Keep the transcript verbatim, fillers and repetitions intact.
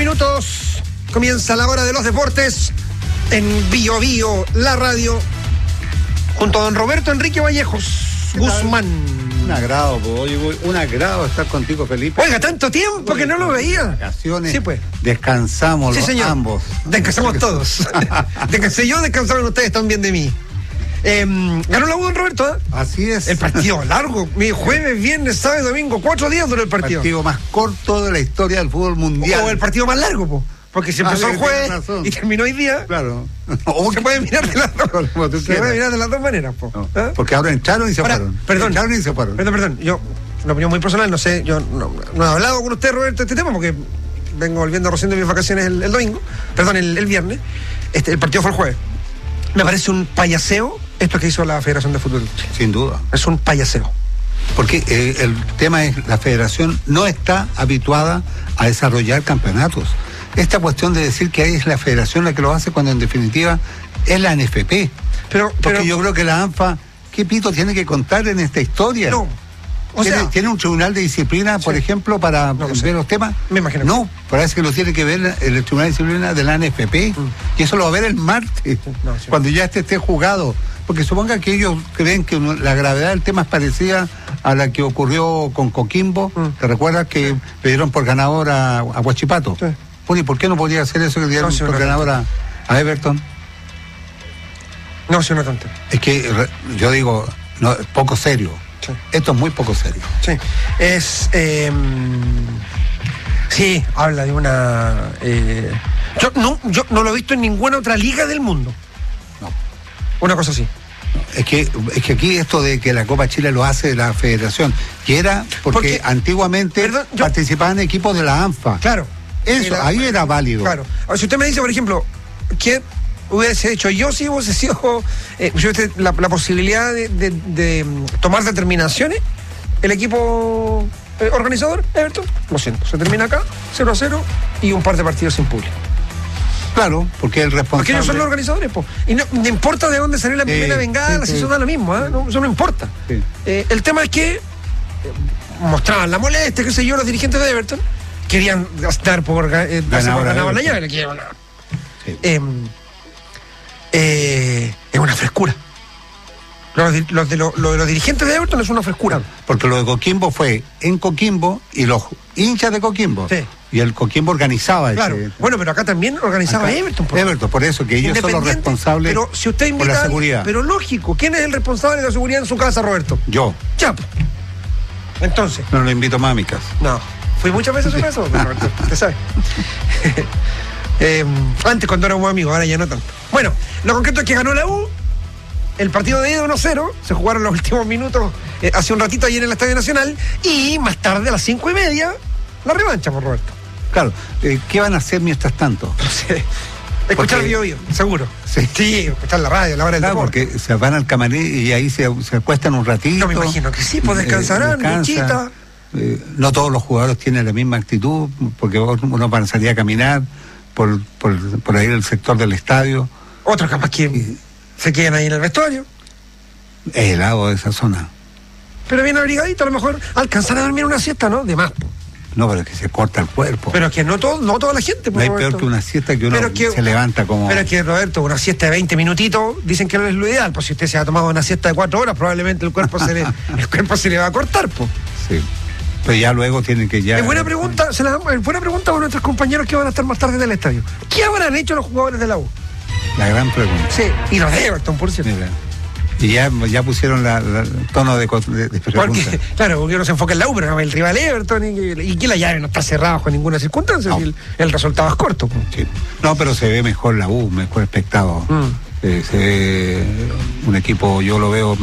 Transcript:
minutos. Comienza la hora de los deportes en Bio Bio, la radio, junto a don Roberto Enrique Vallejos Guzmán. Un agrado, pues, oye, un agrado estar contigo, Felipe. Oiga, tanto tiempo que no lo veía. Vacaciones. Sí, pues. Descansamos Sí, los señor. ambos. Descansamos todos. Descansé yo, descansaron ustedes también de mí. Eh, ganó la U, don Roberto, ¿eh? Así es. El partido largo, mi jueves, viernes, sábado y domingo, cuatro días duró el El partido. partido más corto de la historia del fútbol mundial. O el partido más largo, po, porque se Ah, empezó sí, el jueves tienes razón. y terminó hoy día. Claro. O se puede mirar de las dos, Como tú se quieras. puede mirar de las dos maneras, po. No, ¿Eh? porque ahora entraron y se Ahora, fueron. perdón. Entraron y se fueron. Perdón, perdón. Yo, una opinión muy personal, no sé, yo no, no he hablado con usted, Roberto, de este tema, porque vengo volviendo recién de mis vacaciones el, el domingo, perdón, el, el viernes. Este, el partido fue el jueves. Me parece un payaseo esto que hizo la Federación de Fútbol. Sin duda. Es un payaseo. Porque eh, el tema es, la federación no está habituada a desarrollar campeonatos. Esta cuestión de decir que ahí es la federación la que lo hace, cuando en definitiva es la N F P. Pero, Porque pero yo creo que la ANFA, ¿qué pito tiene que contar en esta historia? no. O ¿Tiene, sea, ¿Tiene un tribunal de disciplina, por Sí. ejemplo, para No lo ver sé. los temas? Me imagino que No, parece que lo tiene que ver el tribunal de disciplina de la N F P. Mm. Y eso lo va a ver el martes, No, sí. cuando ya este esté jugado. Porque suponga que ellos creen que uno- la gravedad del tema es parecida a la que ocurrió con Coquimbo. Mm. ¿Te recuerdas que le dieron por ganador a, a Huachipato? Sí. Bueno, ¿y por qué no podría hacer eso que le dieron No, sí, por una ganador a, a Everton? no, sí, una tonta. Es que re- yo digo, no, poco serio. Sí. Esto es muy poco serio. Sí, es... eh, sí, habla de una... eh, yo, no, yo no lo he visto en ninguna otra liga del mundo. No. Una cosa así. Es que, es que aquí esto de que la Copa Chile lo hace la federación, que era porque, Porque, antiguamente perdón, yo- participaban equipos de la ANFA. Claro. Eso, Era- ahí era válido. Claro. Ahora, si usted me dice, por ejemplo, ¿qué hubiese hecho yo si hubiese sido eh, si hubiese la, la posibilidad de, de- de, mm, tomar determinaciones, el equipo eh, organizador, Everton, lo siento, se termina acá, cero a cero y un par de partidos sin público. Claro, porque el responsable... Porque ellos son los organizadores, po. Y no, no importa de dónde salió la Sí, primera bengala, sí, si sí. eso da lo mismo, ¿eh? No, eso no importa. Sí. Eh, el tema es que eh, mostraban la molestia, qué sé yo, los dirigentes de Everton querían dar por, eh, darse por Ganador a ganado la Everton. llave, le querían ganar. Sí. Eh, eh, es una frescura. Los de, los, de lo, lo de los dirigentes de Everton es una frescura. Porque lo de Coquimbo fue en Coquimbo y los hinchas de Coquimbo. Sí. Y el Coquimbo organizaba Claro. ese... Bueno, pero acá también organizaba Acá- Everton. por- Everton, por eso, que ellos son los Independiente, responsables Pero si usted por invita la a- seguridad. Pero lógico, ¿quién es el responsable de la seguridad en su casa, Roberto? Yo Ya. pues. Entonces, no lo invito más a mi casa. no. Fui muchas veces a su casa, don Roberto, usted sabe. Eh, antes cuando éramos amigos, ahora ya no tanto. Bueno, lo concreto es que ganó la U. El partido de ida uno cero, se jugaron los últimos minutos eh, hace un ratito ayer en el Estadio Nacional y más tarde a las cinco y media la revancha, por Roberto. Claro, eh, ¿qué van a hacer mientras tanto? Sí. Escuchar Porque- Bio Bio, seguro. Sí. Sí, escuchar la radio a la hora del Claro, deporte. porque se van al camarín y ahí se, se acuestan un ratito. Yo me imagino que sí, pues descansarán, descansan. duchita. Eh, no todos los jugadores tienen la misma actitud, porque uno van a salir a caminar por, por, por ahí el sector del estadio. Otros capaz que se quedan ahí en el vestuario. Es helado de esa zona. Pero bien abrigadito, a lo mejor alcanzar a dormir una siesta, ¿no? De más. po. No, pero es que se corta el cuerpo. Pero es que no, todo, no toda la gente. no po, hay Roberto. peor que una siesta que uno Pero es que- se levanta como... Pero es que, Roberto, una siesta de veinte minutitos, dicen que no es lo ideal. Pues si usted se ha tomado una siesta de cuatro horas, probablemente el cuerpo se le, el cuerpo se le va a cortar, pues. Sí. Pero ya luego tienen que ya... Es buena pregunta, se la, es buena pregunta para nuestros compañeros que van a estar más tarde en el estadio. ¿Qué habrán hecho los jugadores de la U? La gran pregunta. Sí, y los de Everton, por cierto. Mira. Y ya, ya pusieron la, la- el tono de, co- de, de pregunta. Porque, claro, porque uno se enfoca en la U, pero el rival Everton y, y que la llave no está cerrada bajo ninguna circunstancia, No. si el, el resultado es corto. pues. Sí. No, pero se ve mejor la U, mejor espectado. Mm. Eh, se ve un equipo, yo lo veo